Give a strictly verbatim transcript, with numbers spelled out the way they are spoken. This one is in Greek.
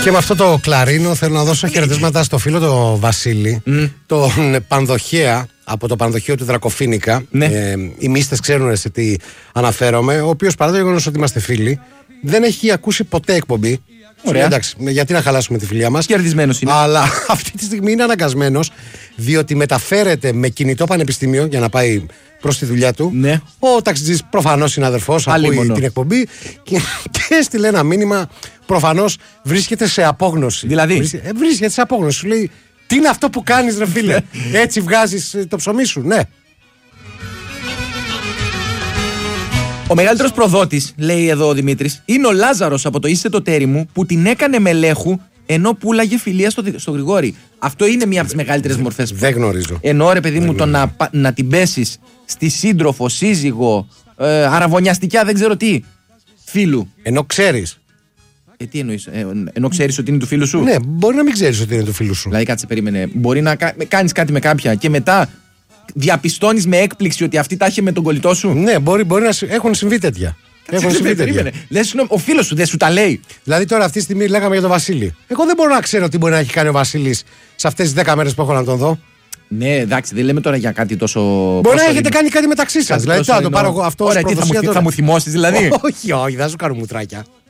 Και με αυτό το κλαρίνο θέλω να δώσω χαιρετίσματα στο φίλο το Βασίλη, mm. τον Πανδοχέα, από το Πανδοχείο του Δρακοφίνικα. Ναι. Ε, οι μίστες ξέρουν σε τι αναφέρομαι. Ο οποίος, παρά το γεγονός ότι είμαστε φίλοι, δεν έχει ακούσει ποτέ εκπομπή. Ωραία. Εντάξει, γιατί να χαλάσουμε τη φιλία μας. Κερδισμένος είναι. Αλλά αυτή τη στιγμή είναι αναγκασμένος, διότι μεταφέρεται με κινητό πανεπιστήμιο για να πάει προς τη δουλειά του. Ναι. Ο ταξιτζής, προφανώς συναδερφός, ακούει μόνο την εκπομπή και, και έστειλε ένα μήνυμα. Προφανώς βρίσκεται σε απόγνωση. Δηλαδή. Βρίσκεται, ε, βρίσκεται σε απόγνωση. Σου λέει, τι είναι αυτό που κάνεις, ρε φίλε. Έτσι βγάζεις το ψωμί σου. Ναι. Ο μεγαλύτερος προδότης, λέει εδώ ο Δημήτρης, είναι ο Λάζαρος από το Είσαι το τέρι μου που την έκανε μελέχου ενώ πουλάγε φιλία στο, στο Γρηγόρη. Αυτό είναι μία από τις μεγαλύτερες μορφές. Δεν γνωρίζω. Ενώ ρε παιδί μου, το να, να την πέσεις στη σύντροφο, σύζυγο, ε, αραβωνιαστικιά, δεν ξέρω τι, φίλου. Ενώ ξέρεις. Ε, τι εννοείς, ε, ενώ ξέρεις ότι είναι του φίλου σου. Ναι, μπορεί να μην ξέρεις ότι είναι του φίλου σου. Δηλαδή, κάτσε, περίμενε. Μπορεί να κάνεις κάτι με κάποια και μετά διαπιστώνεις με έκπληξη ότι αυτή τα είχε με τον κολλητό σου. Ναι, μπορεί, μπορεί να έχουν συμβεί τέτοια. Έχουν συμβεί τέτοια. Λες, ο φίλος σου δεν σου τα λέει. Δηλαδή, τώρα αυτή τη στιγμή λέγαμε για τον Βασίλη. Εγώ δεν μπορώ να ξέρω τι μπορεί να έχει κάνει ο Βασίλης σε αυτές τις δέκα μέρες που έχω να τον δω. Ναι, εντάξει, δεν λέμε τώρα για κάτι τόσο. Μπορεί να έχετε κάνει κάτι μεταξύ σας. Δηλαδή, τώρα το πάρω αυτό. Ωραία, τι θα μου θυμώσεις, δηλαδή. Όχι, όχι, δεν σου κάνω μουτράκια.